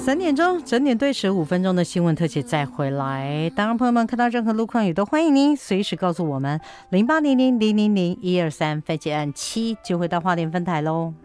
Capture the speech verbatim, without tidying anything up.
三点钟整点对十五分钟的新闻特辑再回来。当然，朋友们看到任何路况也都欢迎您随时告诉我们零八零零零零零一二三，飞机按七就会到花莲分台喽。